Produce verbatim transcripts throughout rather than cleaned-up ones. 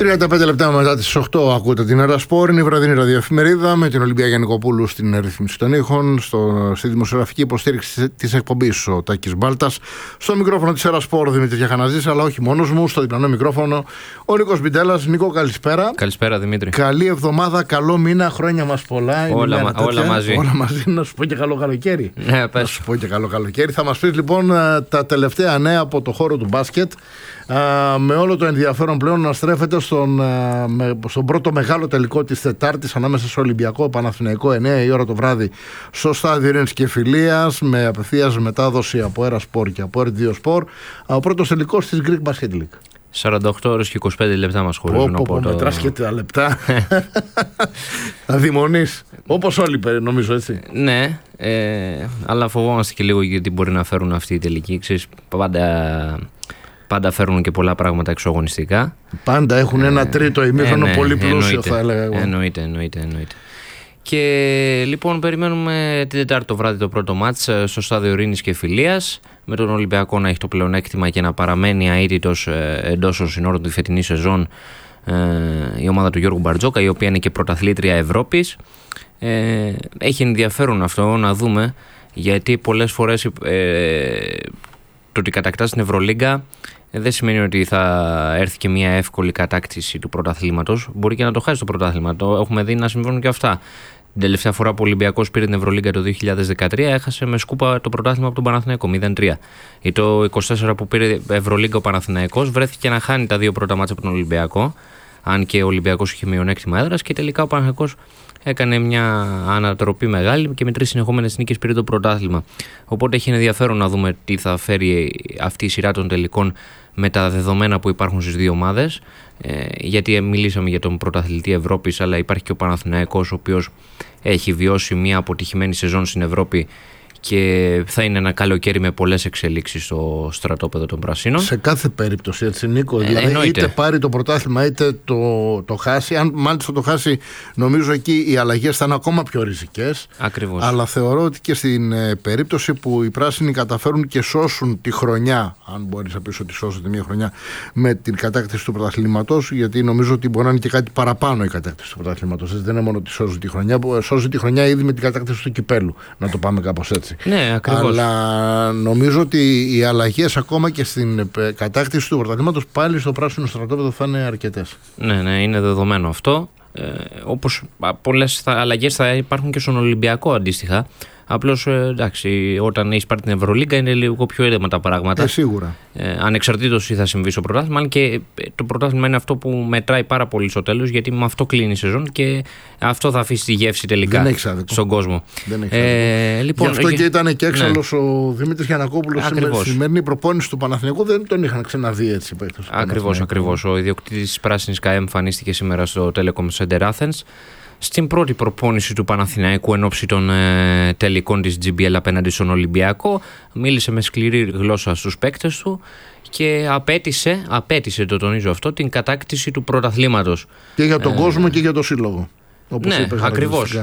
τριάντα πέντε λεπτά μετά τις οκτώ ακούτε την Ερασπόρ, είναι η βραδινή ραδιοεφημερίδα με την Ολυμπία Γιαννικοπούλου στην ρύθμιση των ήχων, στο, στη δημοσιογραφική υποστήριξη της εκπομπής ο Τάκης Μπάλτας, στο μικρόφωνο της Ερασπόρ Δημήτρης Γιαχαναζής, αλλά όχι μόνος μου, στο διπλανό μικρόφωνο ο Νίκος Μπιντέλλας. Νίκο, καλησπέρα. Καλησπέρα Δημήτρη. Καλή εβδομάδα, καλό μήνα, χρόνια μας πολλά. Όλα, μα, όλα μαζί. Όλα μαζί, να σου πω και καλό καλοκαίρι. Ναι, πες. Να σου πω και καλό καλοκαίρι. Θα μας πεις λοιπόν τα τελευταία νέα από το χώρο του μπάσκετ. Uh, με όλο το ενδιαφέρον πλέον να στρέφεται στον, uh, με, στον πρώτο μεγάλο τελικό της Τετάρτης ανάμεσα στο Ολυμπιακό Παναθηναϊκό εννιά η ώρα το βράδυ στο στάδιο Ειρήνης και Φιλίας, με απευθείας μετάδοση από Ερασπόρ και από Ερ δύο Sport, uh, ο πρώτος τελικός της Greek Basket League. σαράντα οκτώ ώρες και είκοσι πέντε λεπτά μας χωρίζουν. Όπω το... μετράς και τα λεπτά. Αδειμονείς. Όπως όλοι νομίζω, έτσι. Ναι, ε, αλλά φοβόμαστε και λίγο γιατί μπορεί να φέρουν αυτή η τελική. Ξέρεις, πάντα... Πάντα φέρνουν και πολλά πράγματα εξωαγωνιστικά. Πάντα έχουν ε, ένα τρίτο ημίχρονο ε, ναι, πολύ πλούσιο, εννοείται, θα έλεγα εγώ. Εννοείται, εννοείται, εννοείται. Και λοιπόν, περιμένουμε την Τετάρτη το βράδυ το πρώτο μάτς στο στάδιο Ειρήνης και Φιλίας, με τον Ολυμπιακό να έχει το πλεονέκτημα και να παραμένει αίτητος εντός των συνόρων τη φετινή σεζόν ε, η ομάδα του Γιώργου Μπαρτζόκα, η οποία είναι και πρωταθλήτρια Ευρώπης. Ε, έχει ενδιαφέρον αυτό να δούμε, γιατί πολλές φορές ε, το ότι κατακτάς την Ευρωλίγκα δεν σημαίνει ότι θα έρθει και μια εύκολη κατάκτηση του πρωταθλήματος. Μπορεί και να το χάσει το πρωτάθλημα. Το έχουμε δει να συμβαίνουν και αυτά. Την τελευταία φορά που ο Ολυμπιακός πήρε την Ευρωλίγκα το δύο χιλιάδες δεκατρία, έχασε με σκούπα το πρωτάθλημα από τον Παναθηναϊκό μηδέν τρία. Ή το είκοσι τέσσερα που πήρε Ευρωλίγκα ο Παναθηναϊκός, βρέθηκε να χάνει τα δύο πρώτα μάτσα από τον Ολυμπιακό, αν και ο Ολυμπιακός είχε μειονέκτημα έδρας, και τελικά ο Παναθηναϊκός έκανε μια ανατροπή μεγάλη και με τρεις συνεχόμενες νίκες πήρε το πρωτάθλημα. Οπότε έχει ενδιαφέρον να δούμε τι θα φέρει αυτή η σειρά των τελικών με τα δεδομένα που υπάρχουν στις δύο ομάδες. Ε, γιατί μιλήσαμε για τον πρωταθλητή Ευρώπης, αλλά υπάρχει και ο Παναθηναϊκός, ο οποίος έχει βιώσει μια αποτυχημένη σεζόν στην Ευρώπη και θα είναι ένα καλοκαίρι με πολλές εξελίξεις στο στρατόπεδο των Πρασίνων. Σε κάθε περίπτωση, έτσι Νίκο. Ε, δηλαδή, εννοείται. Είτε πάρει το πρωτάθλημα είτε το, το χάσει. Αν μάλιστα το χάσει, νομίζω εκεί οι αλλαγές θα είναι ακόμα πιο ριζικές. Ακριβώς. Αλλά θεωρώ ότι και στην ε, περίπτωση που οι πράσινοι καταφέρουν και σώσουν τη χρονιά, αν μπορείς να πεις ότι σώσουν μια χρονιά με την κατάκτηση του πρωταθλήματος, γιατί νομίζω ότι μπορεί να είναι και κάτι παραπάνω η κατάκτηση του πρωταθλήματος. Δεν είναι μόνο ότι σώζουν τη χρονιά, σώζουν τη χρονιά ήδη με την κατάκτηση του κυπέλου. Να το πάμε κάπως έτσι. Ναι, ακριβώς. Αλλά νομίζω ότι οι αλλαγές ακόμα και στην κατάκτηση του πρωταθλήματος πάλι στο πράσινο στρατόπεδο θα είναι αρκετές. Ναι, ναι, είναι δεδομένο αυτό. Ε, όπως πολλές αλλαγές θα υπάρχουν και στον Ολυμπιακό αντίστοιχα. Απλώς εντάξει, όταν έχεις πάρει την Ευρωλίγκα είναι λίγο πιο ήρεμα τα πράγματα. Ε, σίγουρα. Ε, ανεξαρτήτως τι θα συμβεί στο πρωτάθλημα. Αν και το πρωτάθλημα είναι αυτό που μετράει πάρα πολύ στο τέλος, γιατί με αυτό κλείνει η σεζόν και αυτό θα αφήσει τη γεύση τελικά στον κόσμο. Δεν έχει ε, λοιπόν, Γι' αυτό και ήταν και έξαλλος ναι. ο Δημήτρης Γιαννακόπουλος στη σημερινή προπόνηση του Παναθηναϊκού. Δεν τον είχαν ξαναδεί έτσι. Ακριβώς, ακριβώς. Ο ιδιοκτήτης της Πράσινης ΚΑΕ εμφανίστηκε σήμερα στο Telecom Center Athens στην πρώτη προπόνηση του Παναθηναϊκού εν ώψη των ε, τελικών της τζι μπι ελ απέναντι στον Ολυμπιακό. Μίλησε με σκληρή γλώσσα στους παίκτες του και απέτησε, απέτησε, το τονίζω αυτό, την κατάκτηση του πρωταθλήματος. Και για τον ε, κόσμο και για το σύλλογο. Όπως ναι, ακριβώς.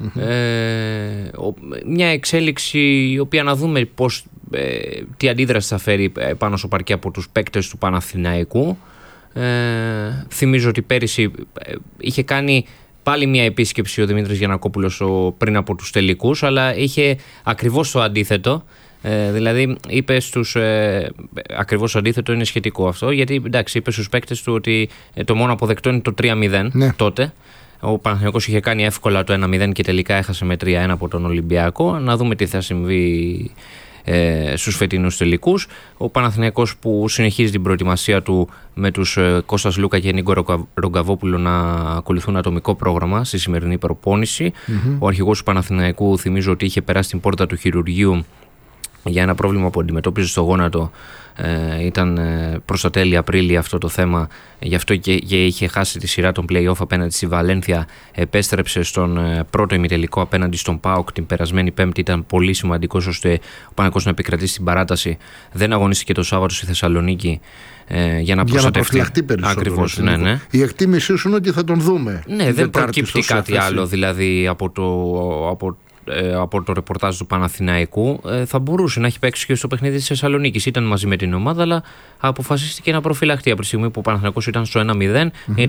Ε, μια εξέλιξη η οποία να δούμε πώς, ε, τι αντίδραση θα φέρει πάνω στο παρκέ από τους παίκτες του Παναθηναϊκού. Ε, θυμίζω ότι πέρυσι ε, είχε κάνει πάλι μια επίσκεψη ο Δημήτρης Γιαννακόπουλος πριν από τους τελικούς, αλλά είχε ακριβώς το αντίθετο. Ε, δηλαδή είπε στους ε, ακριβώς το αντίθετο, είναι σχετικό αυτό, γιατί εντάξει, είπε στους παίκτες του ότι ε, το μόνο αποδεκτό είναι το τρία μηδέν ναι. τότε. Ο Παναθηναϊκός είχε κάνει εύκολα το ένα μηδέν και τελικά έχασε με τρία ένα από τον Ολυμπιακό. Να δούμε τι θα συμβεί ε, στους φετινούς τελικούς. Ο Παναθηναϊκός που συνεχίζει την προετοιμασία του με τους ε, Κώστας Λούκα και Νίκο Ρογκαβόπουλο να ακολουθούν ατομικό πρόγραμμα στη σημερινή προπόνηση. Mm-hmm. Ο αρχηγός του Παναθηναϊκού, θυμίζω ότι είχε περάσει την πόρτα του χειρουργείου για ένα πρόβλημα που αντιμετώπιζε στο γόνατο. Ε, ήταν ε, προς τα τέλη Απρίλη αυτό το θέμα, γι' αυτό και, και είχε χάσει τη σειρά των play-off απέναντι στη Βαλένθια. Επέστρεψε στον ε, πρώτο ημιτελικό απέναντι στον ΠΑΟΚ την περασμένη Πέμπτη. Ήταν πολύ σημαντικός ώστε ο Παναθηναϊκός να επικρατήσει την παράταση. Δεν αγωνίστηκε το Σάββατο στη Θεσσαλονίκη ε, για να προστατευτεί. Για να προφυλαχτεί περισσότερο. Ακριβώς, ναι, ναι. Η εκτίμησή σου είναι ότι θα τον δούμε. Ναι, δεν προκύπτει κάτι άλλο δηλαδή από το. Από από το ρεπορτάζ του Παναθηναϊκού. Θα μπορούσε να έχει παίξει και στο παιχνίδι της Θεσσαλονίκης. Ήταν μαζί με την ομάδα, αλλά αποφασίστηκε να προφυλαχτεί από τη στιγμή που ο Παναθηναϊκός ήταν στο ένα μηδέν. Mm-hmm.